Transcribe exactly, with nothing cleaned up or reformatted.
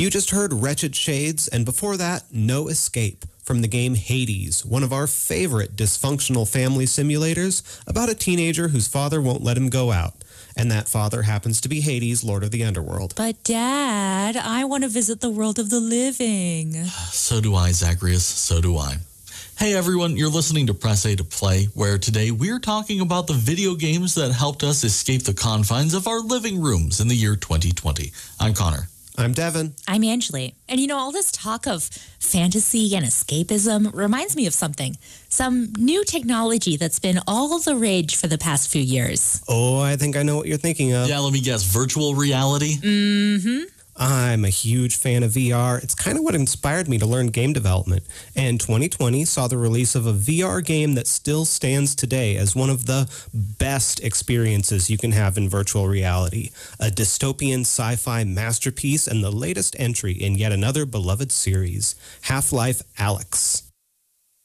You just heard Wretched Shades, and before that, No Escape, from the game Hades, one of our favorite dysfunctional family simulators about a teenager whose father won't let him go out. And that father happens to be Hades, Lord of the Underworld. But, Dad, I want to visit the world of the living. So do I, Zacharias. So do I. Hey, everyone. You're listening to Press A to Play, where today we're talking about the video games that helped us escape the confines of our living rooms in the year twenty twenty. I'm Connor. I'm Devin. I'm Angeli. And you know, all this talk of fantasy and escapism reminds me of something. Some new technology that's been all the rage for the past few years. Oh, I think I know what you're thinking of. Yeah, let me guess. Virtual reality? Mm-hmm. I'm a huge fan of V R. It's kind of what inspired me to learn game development. And twenty twenty saw the release of a V R game that still stands today as one of the best experiences you can have in virtual reality. A dystopian sci-fi masterpiece and the latest entry in yet another beloved series, Half-Life Alyx.